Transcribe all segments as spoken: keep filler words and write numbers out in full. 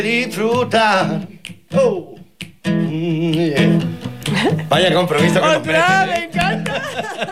Disfrutar. Oh. Mm, yeah. Vaya compromiso que nos meten. Me encanta.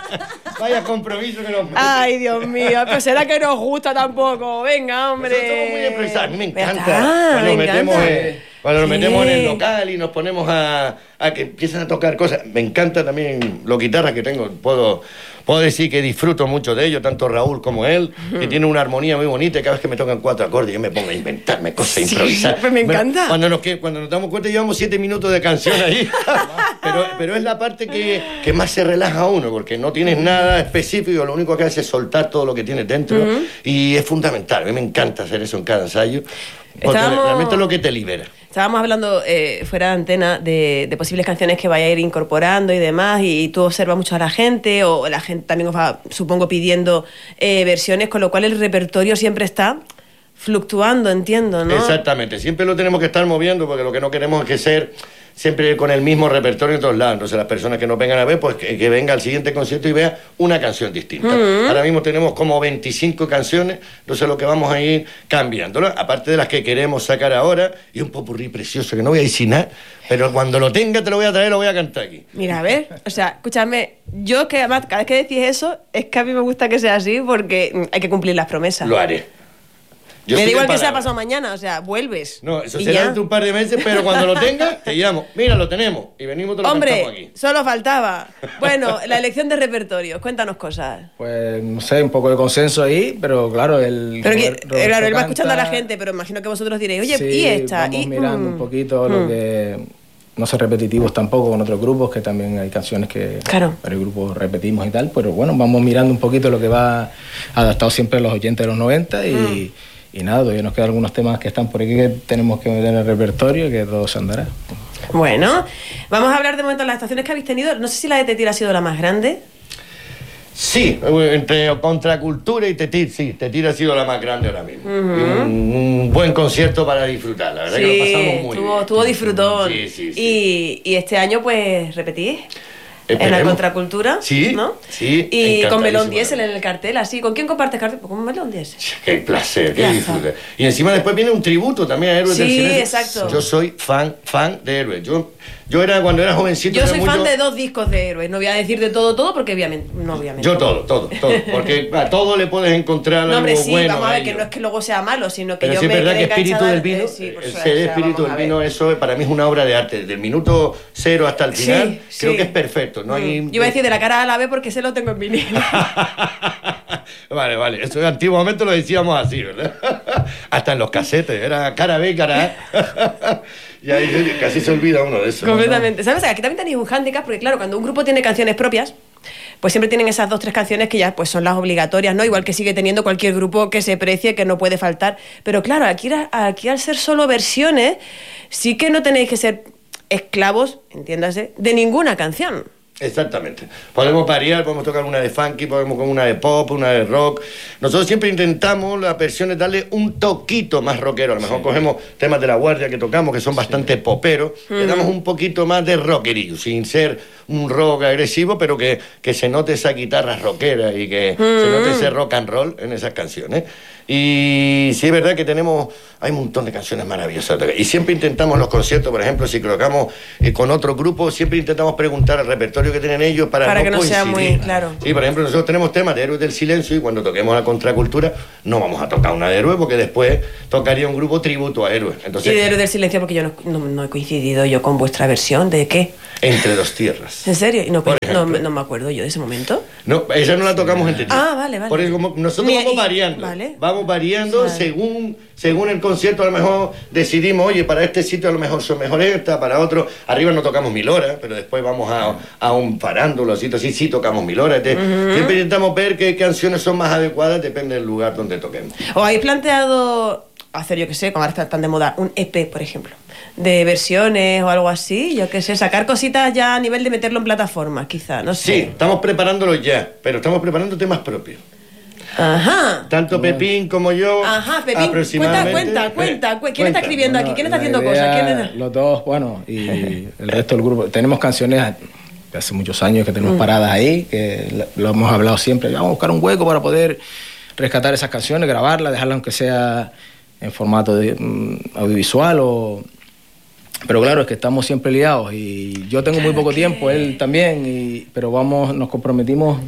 Vaya compromiso que nos meten. Ay, Dios mío, pues será que nos gusta tampoco. Venga, hombre. Nosotros somos muy improvisados. A mí me encanta. Ah, cuando me nos metemos, encanta. en, cuando nos Sí. metemos en el local y nos ponemos a, a que empiezan a tocar cosas. Me encanta también los guitarras que tengo. Puedo, puedo decir que disfruto mucho de ellos, tanto Raúl como él, que tiene una armonía muy bonita y cada vez que me tocan cuatro acordes yo me pongo a inventarme cosas, a Sí, improvisar. pues me encanta. Cuando nos, que- cuando nos damos cuenta llevamos siete minutos de canción ahí. pero, pero es la parte que, que más se relaja a uno, porque no tienes nada específico, lo único que haces es soltar todo lo que tienes dentro. Uh-huh. Y es fundamental. A mí me encanta hacer eso en cada ensayo, porque Estábamos... realmente es lo que te libera. Estábamos hablando eh, fuera de antena de, de posibles canciones que vaya a ir incorporando y demás, y, y tú observas mucho a la gente, o la gente también os va, supongo, pidiendo eh, versiones, con lo cual el repertorio siempre está fluctuando, entiendo, ¿no? Exactamente, siempre lo tenemos que estar moviendo, porque lo que no queremos es que ser siempre con el mismo repertorio en todos lados. Entonces las personas que nos vengan a ver, pues que, que venga al siguiente concierto y vea una canción distinta. Uh-huh. Ahora mismo tenemos como veinticinco canciones, entonces lo que vamos a ir cambiando, ¿no? Aparte de las que queremos sacar ahora, y un popurrí precioso que no voy a decir nada, pero cuando lo tenga te lo voy a traer, lo voy a cantar aquí. Mira, a ver, o sea, escúchame, yo que además cada vez que decís eso, es que a mí me gusta que sea así, porque hay que cumplir las promesas. Lo haré. Yo me da igual que sea pasado mañana, o sea, vuelves. No, eso será dentro de un par de meses, pero cuando lo tengas, te llamo. Mira, lo tenemos. Y venimos todos los cantamos aquí. Hombre, solo faltaba. Bueno, la elección de repertorios, cuéntanos cosas. Pues, no sé, un poco de consenso ahí, pero claro, el... Pero que, Roberto claro, él va canta, escuchando a la gente, pero imagino que vosotros diréis, oye, sí, ¿y esta? vamos y, mirando mm, un poquito lo mm. que... No ser repetitivos tampoco con otros grupos, que también hay canciones que claro. varios grupos repetimos y tal, pero bueno, vamos mirando un poquito lo que va adaptado siempre a los oyentes de los noventa y... Mm. Y nada, todavía nos quedan algunos temas que están por aquí que tenemos que meter en el repertorio y que todo se andará. Bueno, vamos a hablar de momento de las actuaciones que habéis tenido. No sé si la de Tetir ha sido la más grande. Sí, entre Contracultura y Tetir, sí, Tetir ha sido la más grande ahora mismo. Uh-huh. un, un buen concierto para disfrutar, la verdad sí, que lo pasamos muy tuvo, bien. Tuvo disfrutón. Sí, sí, sí. Y, y este año pues repetís. Esperemos. En la Contracultura, sí, ¿no? Sí, y con Melón Diesel en el cartel, así. ¿Con quién compartes cartel? Pues con Melón Diesel. Qué placer, qué disfrute. Y encima después viene un tributo también a Héroes sí, del Silencio. Sí, exacto. Yo soy fan, fan de Héroes. Yo, yo era, cuando era jovencito... Yo soy fan mucho... de dos discos de Héroes. No voy a decir de todo, todo, porque obviamente... No, obviamente. Yo todo, todo, todo. Porque a todo le puedes encontrar no, hombre, algo sí, bueno. vamos a ver, a que no es que luego sea malo, sino que Pero yo sí me es verdad que quedé espíritu del vino, eh, sí, el ser espíritu del vino, eso para mí es una obra de arte. Desde el minuto cero hasta el final, sí, creo sí. que es perfecto. No mm. hay... Yo iba a decir de la cara a la B porque ese lo tengo en vinilo. Vale, vale. Eso antiguamente lo decíamos así, ¿verdad? Hasta en los casetes. Era cara B, cara A. Y ahí casi se olvida uno de eso. Completamente. ¿No? ¿Sabes? Aquí también tenéis un hándicap, porque claro, cuando un grupo tiene canciones propias, pues siempre tienen esas dos, tres canciones que ya pues son las obligatorias, ¿no? Igual que sigue teniendo cualquier grupo que se precie, que no puede faltar. Pero claro, aquí, aquí al ser solo versiones, sí que no tenéis que ser esclavos, entiéndase, de ninguna canción. Exactamente. Podemos variar, podemos tocar una de funky, podemos con una de pop, una de rock. Nosotros siempre intentamos las versiones darle un toquito más rockero. A lo mejor sí. cogemos temas de La Guardia que tocamos, que son bastante sí. poperos, mm. le damos un poquito más de rockerillo, sin ser un rock agresivo, pero que, que se note esa guitarra rockera y que mm. se note ese rock and roll en esas canciones. Y sí es verdad que tenemos, hay un montón de canciones maravillosas. Y siempre intentamos en los conciertos, por ejemplo, si colocamos eh, con otro grupo, siempre intentamos preguntar al repertorio que tienen ellos para, para no que no coincidir. sea muy claro. Sí, por ejemplo, nosotros tenemos temas de Héroes del Silencio y cuando toquemos la Contracultura no vamos a tocar una de Héroes porque después tocaría un grupo tributo a Héroes. Entonces, y de Héroes del Silencio porque yo no, no, no he coincidido yo con vuestra versión, ¿de qué? Entre dos tierras. ¿En serio? No, no, no me acuerdo yo de ese momento. No, esa no la tocamos entre ti. Ah, vale, vale. Porque como nosotros Ni, vamos variando. Vale. Vamos variando vale. según, según el concierto. A lo mejor decidimos, oye, para este sitio a lo mejor son mejor esta, para otro. Arriba no tocamos mil horas, pero después vamos a, a un farándolo, así, así sí tocamos mil horas. Uh-huh. Siempre intentamos ver qué canciones son más adecuadas, depende del lugar donde toquemos. ¿O habéis planteado hacer, yo qué sé, como ahora está tan de moda, un E P, por ejemplo, de versiones o algo así? Yo qué sé, sacar cositas ya a nivel de meterlo en plataformas, quizá, no sé. Sí, estamos preparándolo ya, pero estamos preparando temas propios. Ajá. Tanto Pepín como yo. Ajá, Pepín, aproximadamente. cuenta, cuenta, cuenta. ¿Quién cuenta. está escribiendo bueno, aquí? ¿Quién está haciendo idea, cosas? ¿Quién es? Los dos, bueno, y el resto del grupo. Tenemos canciones de hace muchos años que tenemos mm. paradas ahí, que lo hemos hablado siempre. Vamos a buscar un hueco para poder rescatar esas canciones, grabarlas, dejarlas aunque sea en formato de, um, audiovisual o... Pero claro, es que estamos siempre liados y yo tengo muy poco tiempo, él también, y, pero vamos, nos comprometimos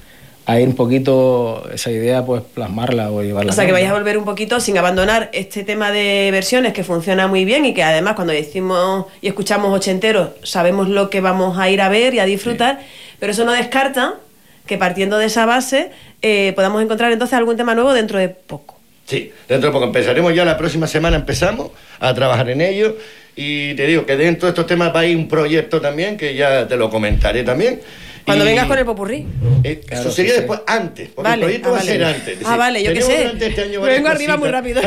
a ir un poquito, esa idea, pues plasmarla o llevarla. O sea, que vais a volver un poquito sin abandonar este tema de versiones que funciona muy bien y que además cuando decimos y escuchamos ochenteros sabemos lo que vamos a ir a ver y a disfrutar, sí. Pero eso no descarta que partiendo de esa base eh, podamos encontrar entonces algún tema nuevo dentro de poco. Sí, dentro de poco empezaremos ya, la próxima semana empezamos a trabajar en ello y te digo que dentro de estos temas va a ir un proyecto también que ya te lo comentaré también. Cuando y... vengas con el popurrí. Eh, claro, eso sería sí, después, sí. antes, porque vale, el proyecto ah, va vale. a ser antes. Es decir, ah, vale, yo qué sé. Este año Me vengo cositas, arriba muy rápido.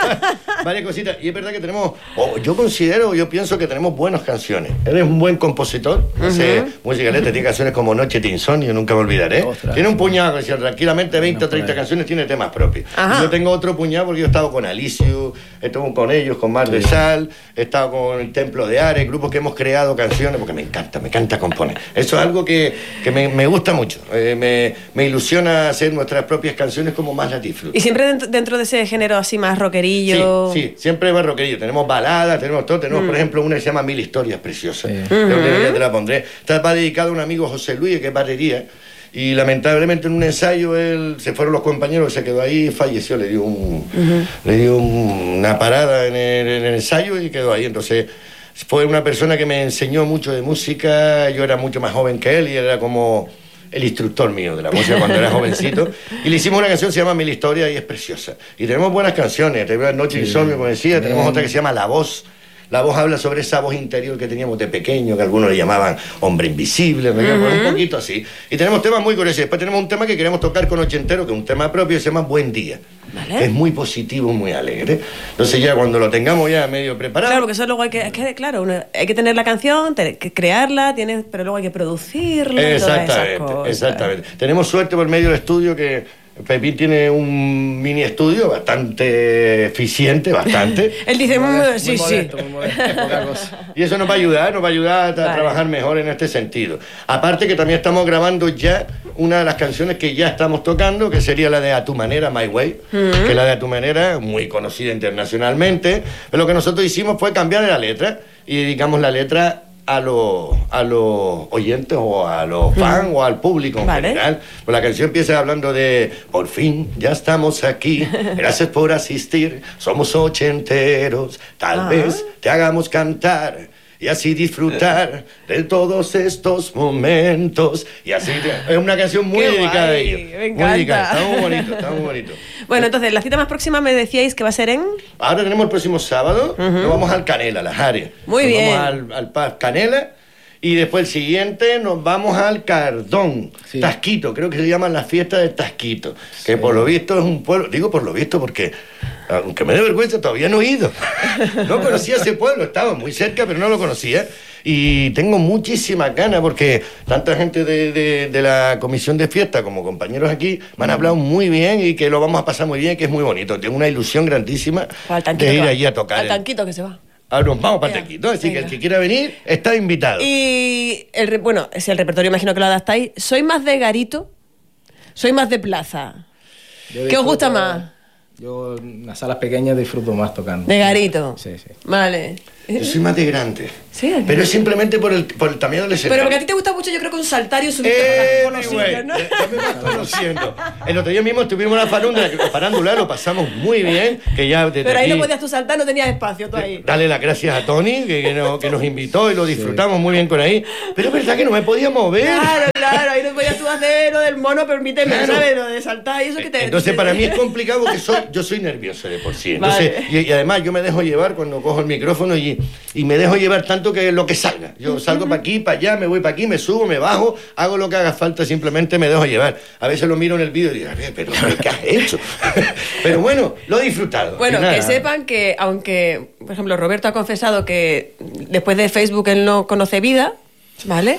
varias cositas. Y es verdad que tenemos, oh, yo considero, yo pienso que tenemos buenas canciones. Eres un buen compositor, uh-huh. hace música eléctrica, tiene canciones como Noche de Insomnio, nunca me olvidaré. Ostras, tiene un puñado, sí. tranquilamente veinte o treinta canciones, tiene temas propios. Ajá. Yo tengo otro puñado porque yo he estado con Alicio, he estado con ellos, con Mar sí. de Sal, he estado con el Templo de Ares, grupos que hemos creado canciones, porque me encanta, me encanta componer. Eso es algo que, que me, me gusta mucho, eh, me, me ilusiona hacer nuestras propias canciones como más las disfruto. ¿Y siempre dentro, dentro de ese género así más rockerillo? Sí, sí, siempre más rockerillo. Tenemos baladas, tenemos todo, tenemos mm. por ejemplo una que se llama Mil Historias Preciosas, sí. uh-huh. ya te la pondré. Está va dedicado a un amigo José Luis, que es batería, y lamentablemente en un ensayo él, se fueron los compañeros, se quedó ahí y falleció, le dio, un, uh-huh. le dio un, una parada en el, en el ensayo y quedó ahí. Entonces fue una persona que me enseñó mucho de música, yo era mucho más joven que él y era como el instructor mío de la música cuando era jovencito, y le hicimos una canción que se llama Mil Historias y es preciosa. Y tenemos buenas canciones, tenemos Noche de Insomnio, como decía, bien. Tenemos otra que se llama La Voz. La voz habla sobre esa voz interior que teníamos de pequeño, que algunos le llamaban hombre invisible, uh-huh. un poquito así. Y tenemos temas muy curiosos. Después tenemos un tema que queremos tocar con Ochentero, que es un tema propio, que se llama Buen Día. ¿Vale? Es muy positivo, muy alegre. Entonces ya cuando lo tengamos ya medio preparado... Claro, porque eso luego hay que... Es que, claro, uno, hay que tener la canción, tener que crearla, tienes, pero luego hay que producirla. Exactamente, y todas esas cosas. Exactamente. Tenemos suerte por medio del estudio que... Pepín tiene un mini estudio bastante eficiente, bastante. Él dice, muy, muy, sí, muy modesto, sí. Muy modesto, poca cosa. Y eso nos va a ayudar, nos va a ayudar a vale. trabajar mejor en este sentido. Aparte que también estamos grabando ya una de las canciones que ya estamos tocando, que sería la de A Tu Manera, My Way, uh-huh. que la de A Tu Manera, muy conocida internacionalmente. Pero lo que nosotros hicimos fue cambiar la letra y dedicamos la letra a los a los oyentes o a los fans mm. o al público en vale. general. Pues la canción empieza hablando de por fin ya estamos aquí, gracias por asistir, somos ochenteros, tal ah. vez te hagamos cantar y así disfrutar de todos estos momentos. Y así, es una canción muy Qué dedicada guay, a ellos. Me encanta. Muy dedicada, está muy bonito, está muy bonito. Bueno, entonces, la cita más próxima me decíais que va a ser en... Ahora tenemos el próximo sábado, uh-huh. nos vamos al Canela, Las Áreas. Muy nos bien. Vamos al, al Paz Canela. Y después el siguiente nos vamos al Cardón, sí. Tasquito, creo que se llama la fiesta de Tasquito, que sí. por lo visto es un pueblo, digo por lo visto porque, aunque me dé vergüenza, todavía no he ido. No conocía ese pueblo, estaba muy cerca, pero no lo conocía. Y tengo muchísima ganas porque tanta gente de, de, de la comisión de fiesta como compañeros aquí me han hablado muy bien y que lo vamos a pasar muy bien, que es muy bonito. Tengo una ilusión grandísima de ir allí a tocar. Al Tanquito que se va. Ahora nos vamos para Tanquito, así venga. Que el que quiera venir está invitado. Y, el, bueno, si el repertorio imagino que lo adaptáis, ¿soy más de garito? ¿Soy más de plaza? ¿Qué os gusta más? Yo en las salas pequeñas disfruto más tocando. ¿De garito? Sí, sí. Vale. Yo soy más de grande. Sí, pero es simplemente por el, por el tamaño del escenario. Pero porque a ti te gusta mucho, yo creo que un saltario y subirte eh, por las sillas, ¿no? Ya me vas conociendo. El otro día mismo estuvimos en una farándula, farándula, lo pasamos muy bien. Que ya desde pero ahí aquí, no podías tú saltar, no tenías espacio tú ahí. Dale las gracias a Tony, que, que, no, que nos invitó y lo disfrutamos sí. muy bien con ahí. Pero es verdad que no me podía mover. Claro, claro, ahí no podías tú hacer lo del mono, permíteme, claro. ¿sabes? Lo de saltar y eso que te... Entonces para mí es complicado porque soy, yo soy nervioso de por sí. Entonces, vale. y, y además yo me dejo llevar cuando cojo el micrófono y, y me dejo llevar tanto que lo que salga. Yo salgo uh-huh. para aquí, para allá, me voy para aquí, me subo, me bajo, hago lo que haga falta, simplemente me dejo llevar. A veces lo miro en el vídeo y digo, pero ¿qué has hecho? Pero bueno, lo he disfrutado. Bueno, que sepan que, aunque, por ejemplo, Roberto ha confesado que después de Facebook él no conoce vida, ¿vale?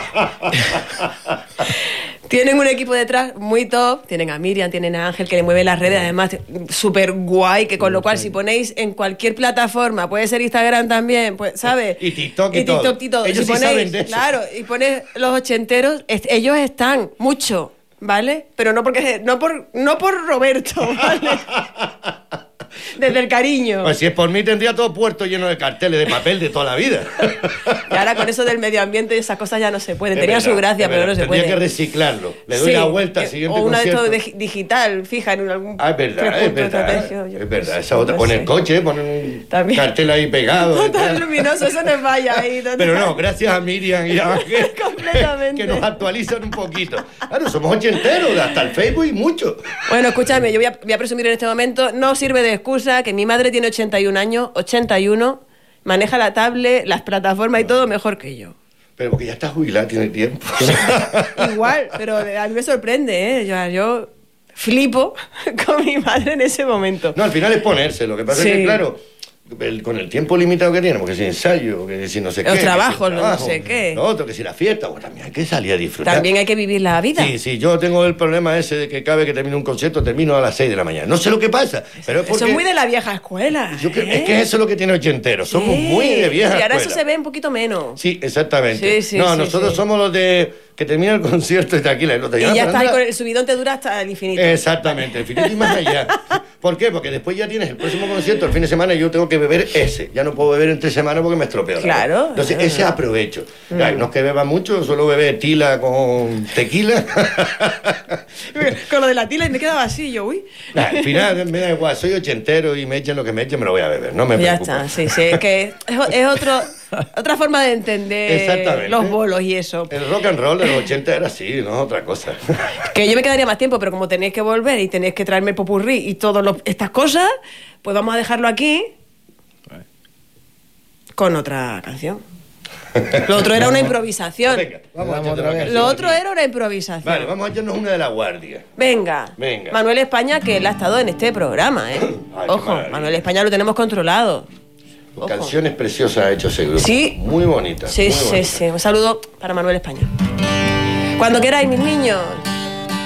Tienen un equipo detrás muy top, tienen a Miriam, tienen a Ángel que le mueve las redes, además súper guay, que con lo cual si ponéis en cualquier plataforma, puede ser Instagram también, pues, ¿sabes? Y TikTok y, y TikTok todo. y todo. Ellos si sí ponéis, saben de eso. Claro, y pones los ochenteros, est- ellos están mucho, ¿vale? Pero no porque no por no por Roberto, ¿vale? Desde el cariño. Pues si es por mí tendría todo puerto lleno de carteles de papel de toda la vida. Y ahora con eso del medio ambiente y esas cosas ya no se puede. Es Tenía verdad, su gracia, es pero verdad. no se Tendría puede. que reciclarlo. Le doy Sí, la vuelta al eh, siguiente o una concierto. de estos de digital, fija en algún... Ah, es verdad, es punto verdad. estratégico, yo Es qué verdad, sé, esa otra. no Ponen sé. coche, ponen un También. cartel ahí pegado. y Tan tal. luminoso, eso no es vaya ahí. total. Pero no, gracias a Miriam y a Ángel Completamente. que nos actualizan un poquito. Claro, somos ochenteros, hasta el Facebook y mucho. Bueno, escúchame, yo voy a, voy a presumir en este momento, no sirve de excusa que mi madre tiene ochenta y un años, ochenta y uno, maneja la tablet, las plataformas y todo mejor que yo. Pero porque ya está jubilada, tiene tiempo. Igual, pero a mí me sorprende, ¿eh? Yo, yo flipo con mi madre en ese momento. No, al final es ponerse. Lo que pasa Sí. es que, claro, el- con el tiempo limitado que tenemos, que si ensayo, que si no sé Los qué. que si trabajos, el no trabajo, sé qué. Lo otro, que si la fiesta, pues también hay que salir a disfrutar. También hay que vivir la vida. Sí, sí, yo tengo el problema ese de que cada vez que termino un concierto termino a las seis de la mañana. No sé lo que pasa, pero es porque... Eso es muy de la vieja escuela. yo creo- ¿eh? Es que eso es lo que tiene ochentero. Somos Sí. muy de vieja Y ahora escuela. eso se ve un poquito menos. Sí, exactamente. Sí, sí, no, sí, nosotros sí. somos los de que termina el concierto y tranquila. Y, no te Y llaman, ya pero está ahí anda. con el subidón, te dura hasta el infinito. Exactamente, el finito y más allá. ¿Por qué? Porque después ya tienes el próximo concierto el fin de semana y yo tengo que beber ese. Ya no puedo beber entre semana porque me estropeo. la Claro. voz. Entonces, ese aprovecho. Mm. Ay, no es que beba mucho, solo bebe tila con tequila. Con lo de la tila y me quedaba así, yo, uy. Nah, al final me da igual, soy ochentero y me echen lo que me echen, me lo voy a beber. No me Ya preocupa. está, sí, sí. Es que es, es otro, otra forma de entender Exactamente. los bolos y eso. El rock and roll de los ochenta era así, no otra cosa. Que yo me quedaría más tiempo, pero como tenéis que volver y tenéis que traerme el popurrí y todas estas cosas, pues vamos a dejarlo aquí con otra canción. Lo otro era una improvisación. Venga, vamos a Vamos echarte otra una vez. canción Lo aquí. otro era una improvisación. Vale, vamos a echarnos una de La Guardia. Venga. Venga. Manuel España, que él ha estado en este programa, ¿eh? Ay, qué Ojo, maravilla. Manuel España lo tenemos controlado. Ojo. Canciones preciosas ha hecho ese grupo. Sí. Muy bonitas. Sí, muy sí, bonitas. sí. Un saludo para Manuel España. Cuando queráis, mis niños.